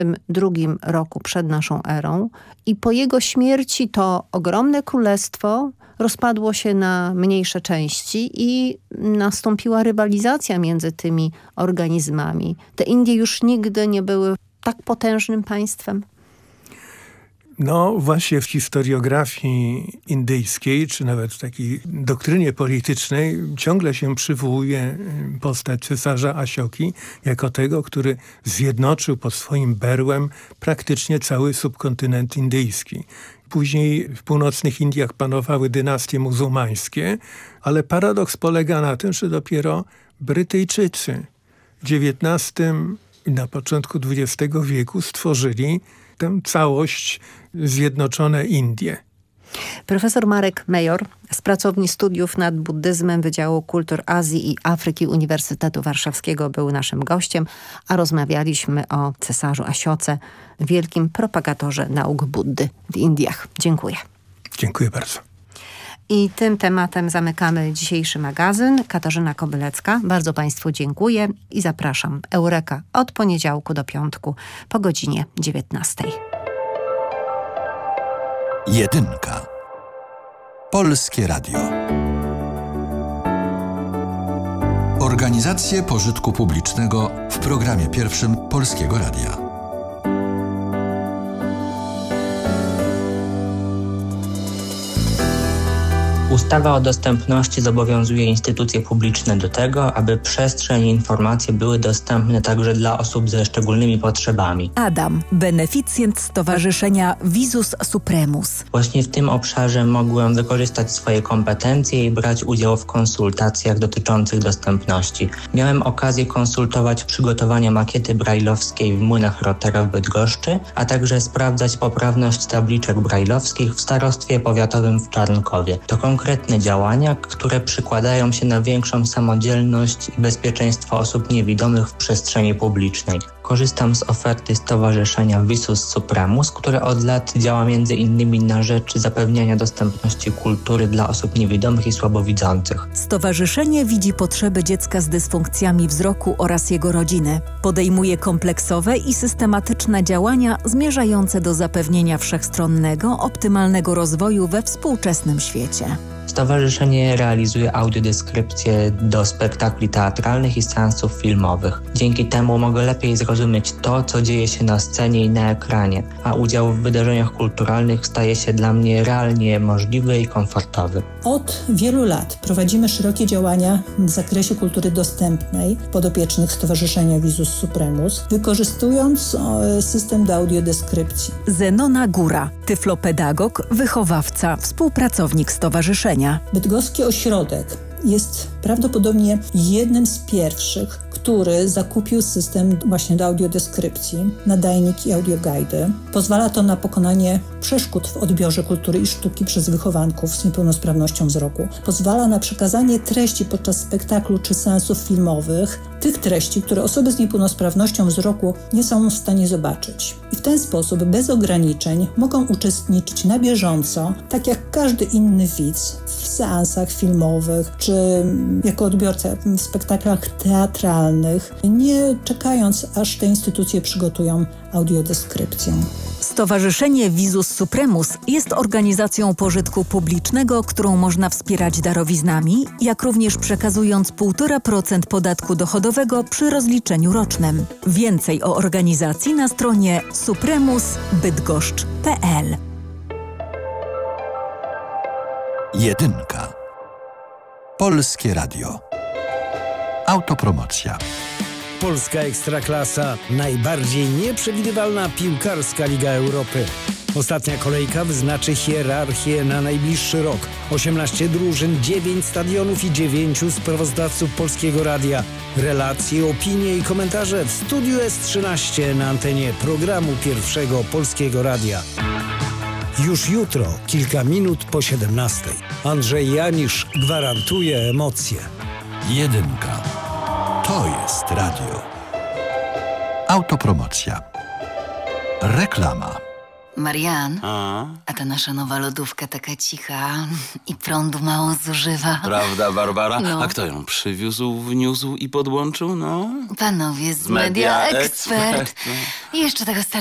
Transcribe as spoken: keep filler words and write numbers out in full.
drugim roku przed naszą erą i po jego śmierci to ogromne królestwo rozpadło się na mniejsze części i nastąpiła rywalizacja między tymi organizmami. Te Indie już nigdy nie były tak potężnym państwem. No właśnie w historiografii indyjskiej, czy nawet w takiej doktrynie politycznej ciągle się przywołuje postać cesarza Asioki jako tego, który zjednoczył pod swoim berłem praktycznie cały subkontynent indyjski. Później w północnych Indiach panowały dynastie muzułmańskie, ale paradoks polega na tym, że dopiero Brytyjczycy w dziewiętnastym i na początku dwudziestego wieku stworzyli tę całość Zjednoczone Indie. Profesor Marek Major z Pracowni Studiów nad Buddyzmem Wydziału Kultur Azji i Afryki Uniwersytetu Warszawskiego był naszym gościem, a rozmawialiśmy o cesarzu Asioce, wielkim propagatorze nauk Buddy w Indiach. Dziękuję. Dziękuję bardzo. I tym tematem zamykamy dzisiejszy magazyn. Katarzyna Kobylecka, bardzo Państwu dziękuję i zapraszam. Eureka od poniedziałku do piątku po godzinie dziewiętnastej. Jedynka. Polskie Radio. Organizacje pożytku publicznego w programie pierwszym Polskiego Radia. Ustawa o dostępności zobowiązuje instytucje publiczne do tego, aby przestrzeń i informacje były dostępne także dla osób ze szczególnymi potrzebami. Adam, beneficjent Stowarzyszenia Visus Supremus. Właśnie w tym obszarze mogłem wykorzystać swoje kompetencje i brać udział w konsultacjach dotyczących dostępności. Miałem okazję konsultować przygotowanie makiety brajlowskiej w Młynach Rotera w Bydgoszczy, a także sprawdzać poprawność tabliczek brajlowskich w starostwie powiatowym w Czarnkowie. To konkretne działania, które przykładają się na większą samodzielność i bezpieczeństwo osób niewidomych w przestrzeni publicznej. Korzystam z oferty Stowarzyszenia Visus Supremus, które od lat działa między innymi na rzecz zapewniania dostępności kultury dla osób niewidomych i słabowidzących. Stowarzyszenie widzi potrzeby dziecka z dysfunkcjami wzroku oraz jego rodziny. Podejmuje kompleksowe i systematyczne działania zmierzające do zapewnienia wszechstronnego, optymalnego rozwoju we współczesnym świecie. Stowarzyszenie realizuje audiodeskrypcje do spektakli teatralnych i seansów filmowych. Dzięki temu mogę lepiej zrozumieć to, co dzieje się na scenie i na ekranie, a udział w wydarzeniach kulturalnych staje się dla mnie realnie możliwy i komfortowy. Od wielu lat prowadzimy szerokie działania w zakresie kultury dostępnej podopiecznych Stowarzyszenia Visus Supremus, wykorzystując system do audiodeskrypcji. Zenona Góra, tyflopedagog, wychowawca, współpracownik stowarzyszenia. Bydgoski ośrodek jest prawdopodobnie jednym z pierwszych, który zakupił system właśnie do audiodeskrypcji, nadajnik i audiogajdy. Pozwala to na pokonanie przeszkód w odbiorze kultury i sztuki przez wychowanków z niepełnosprawnością wzroku. Pozwala na przekazanie treści podczas spektaklu czy seansów filmowych, tych treści, które osoby z niepełnosprawnością wzroku nie są w stanie zobaczyć. I w ten sposób bez ograniczeń mogą uczestniczyć na bieżąco, tak jak każdy inny widz, w seansach filmowych czy jako odbiorca w spektaklach teatralnych, nie czekając, aż te instytucje przygotują audiodeskrypcję. Stowarzyszenie Visus Supremus jest organizacją pożytku publicznego, którą można wspierać darowiznami, jak również przekazując półtora procent podatku dochodowego przy rozliczeniu rocznym. Więcej o organizacji na stronie supremus bydgoszcz kropka p l. Jedynka. Polskie Radio. Autopromocja. Polska Ekstraklasa. Najbardziej nieprzewidywalna piłkarska Liga Europy. Ostatnia kolejka wyznaczy hierarchię na najbliższy rok. osiemnaście drużyn, dziewięć stadionów i dziewięciu sprawozdawców Polskiego Radia. Relacje, opinie i komentarze w Studiu S trzynaście na antenie programu pierwszego Polskiego Radia. Już jutro, kilka minut po siedemnastej. Andrzej Janisz gwarantuje emocje. Jedynka. To jest radio. Autopromocja. Reklama. Marian, A? a ta nasza nowa lodówka taka cicha i prądu mało zużywa. Prawda, Barbara? No. A kto ją przywiózł, wniósł i podłączył? No? Panowie z Media Media Expert. Expert. I jeszcze tego